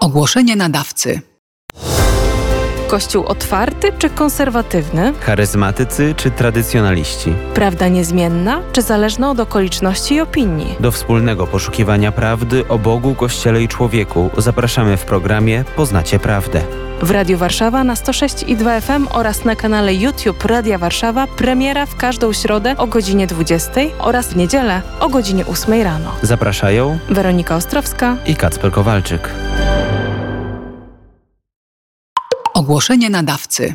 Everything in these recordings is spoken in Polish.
Ogłoszenie nadawcy. Kościół otwarty czy konserwatywny? Charyzmatycy czy tradycjonaliści? Prawda niezmienna czy zależna od okoliczności i opinii? Do wspólnego poszukiwania prawdy o Bogu, Kościele i człowieku zapraszamy w programie Poznacie Prawdę. W Radiu Warszawa na 106,2 FM oraz na kanale YouTube Radia Warszawa premiera w każdą środę o godzinie 20 oraz w niedzielę o godzinie 8 rano. Zapraszają Weronika Ostrowska i Kacper Kowalczyk. Ogłoszenie nadawcy.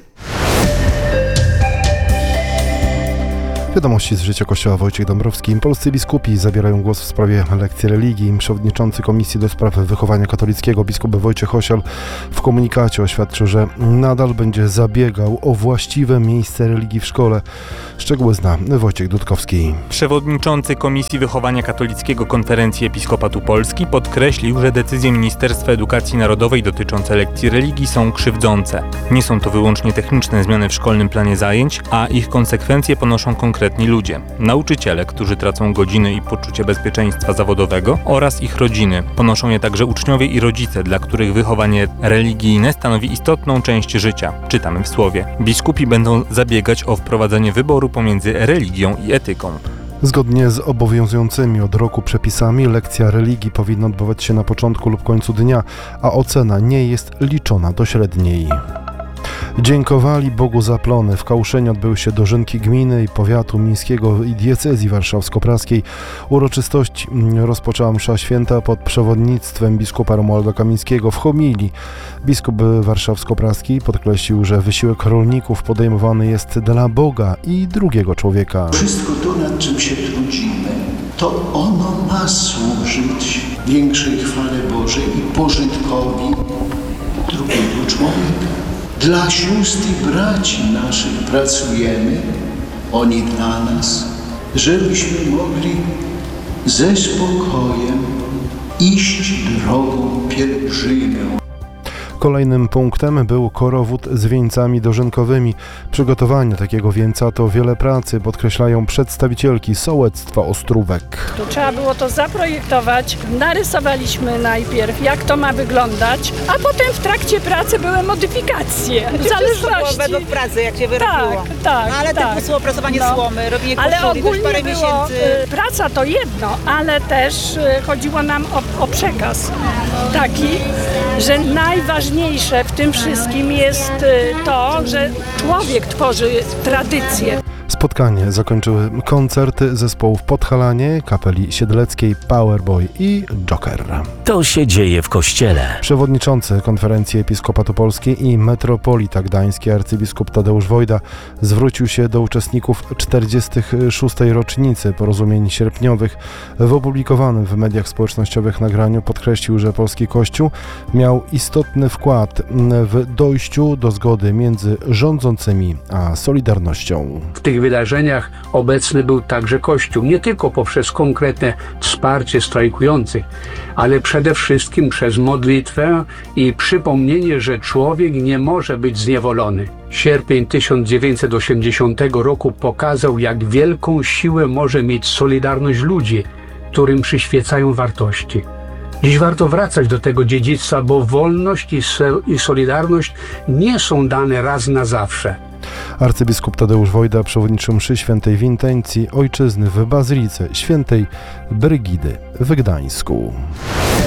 Wiadomości z życia Kościoła. Wojciech Dąbrowski. Polscy biskupi zabierają głos w sprawie lekcji religii. Przewodniczący Komisji do Spraw Wychowania Katolickiego biskup Wojciech Osiol w komunikacie oświadczył, że nadal będzie zabiegał o właściwe miejsce religii w szkole. Szczegóły zna Wojciech Dudkowski. Przewodniczący Komisji Wychowania Katolickiego Konferencji Episkopatu Polski podkreślił, że decyzje Ministerstwa Edukacji Narodowej dotyczące lekcji religii są krzywdzące. Nie są to wyłącznie techniczne zmiany w szkolnym planie zajęć, a ich konsekwencje ponoszą konkretni ludzie. Nauczyciele, którzy tracą godziny i poczucie bezpieczeństwa zawodowego oraz ich rodziny. Ponoszą je także uczniowie i rodzice, dla których wychowanie religijne stanowi istotną część życia. Czytamy w słowie. Biskupi będą zabiegać o wprowadzenie wyboru pomiędzy religią i etyką. Zgodnie z obowiązującymi od roku przepisami lekcja religii powinna odbywać się na początku lub końcu dnia, a ocena nie jest liczona do średniej. Dziękowali Bogu za plony. W Kałuszeniu odbyły się dożynki gminy i powiatu miejskiego i diecezji warszawsko-praskiej. Uroczystość rozpoczęła msza święta pod przewodnictwem biskupa Romualda Kamińskiego. W homilii biskup warszawsko-praski podkreślił, że wysiłek rolników podejmowany jest dla Boga i drugiego człowieka. Wszystko to, nad czym się trudzimy, to ono ma służyć większej chwale Bożej i pożytkowi drugiego człowieka. Dla sióstr i braci naszych pracujemy, oni dla nas, żebyśmy mogli ze spokojem iść drogą pielgrzymą. Kolejnym punktem był korowód z wieńcami dożynkowymi. Przygotowanie takiego wieńca to wiele pracy, podkreślają przedstawicielki sołectwa Ostrówek. Tu trzeba było to zaprojektować. Narysowaliśmy najpierw, jak to ma wyglądać, a potem w trakcie pracy były modyfikacje. W zależności. Według pracy, jak się wyrobiło. Tak. No, ale tak. Było opracowanie słomy, robienie ale koszuli, ogólnie parę było, miesięcy. praca to jedno, ale też chodziło nam o przekaz taki, że najważniejsze w tym wszystkim jest to, że człowiek tworzy tradycję. Spotkanie zakończyły koncerty zespołów Podhalanie, Kapeli Siedleckiej, Powerboy i Joker. To się dzieje w Kościele. Przewodniczący Konferencji Episkopatu Polskiej i Metropolita Gdański arcybiskup Tadeusz Wojda zwrócił się do uczestników 46. rocznicy porozumień sierpniowych. W opublikowanym w mediach społecznościowych nagraniu podkreślił, że polski Kościół miał istotny wkład w dojściu do zgody między rządzącymi a Solidarnością. W tych wydarzeniach obecny był także Kościół, nie tylko poprzez konkretne wsparcie strajkujących, ale przede wszystkim przez modlitwę i przypomnienie, że człowiek nie może być zniewolony. Sierpień 1980 roku pokazał, jak wielką siłę może mieć solidarność ludzi, którym przyświecają wartości. Dziś warto wracać do tego dziedzictwa, bo wolność i solidarność nie są dane raz na zawsze. Arcybiskup Tadeusz Wojda przewodniczył mszy świętej w intencji ojczyzny w Bazylice Świętej Brygidy w Gdańsku.